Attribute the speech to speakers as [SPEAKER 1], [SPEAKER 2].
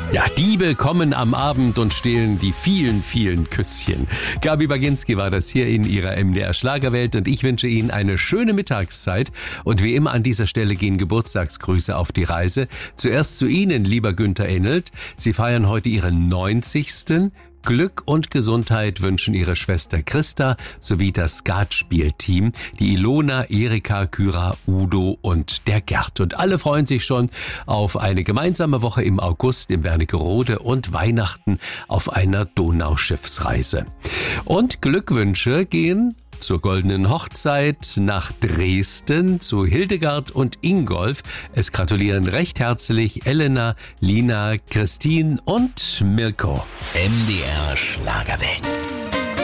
[SPEAKER 1] Ja, Diebe kommen am Abend und stehlen die vielen, vielen Küsschen. Gabi Baginski war das hier in ihrer MDR Schlagerwelt und ich wünsche Ihnen eine schöne Mittagszeit. Und wie immer an dieser Stelle gehen Geburtstagsgrüße auf die Reise. Zuerst zu Ihnen, lieber Günther Ennelt. Sie feiern heute Ihren 90. Glück und Gesundheit wünschen Ihre Schwester Christa sowie das Skatspielteam, die Ilona, Erika, Kyra, Udo und der Gerd. Und alle freuen sich schon auf eine gemeinsame Woche im August im Wernigerode und Weihnachten auf einer Donauschiffsreise. Und Glückwünsche gehen zur Goldenen Hochzeit nach Dresden zu Hildegard und Ingolf. Es gratulieren recht herzlich Elena, Lina, Christine und Mirko.
[SPEAKER 2] MDR Schlagerwelt.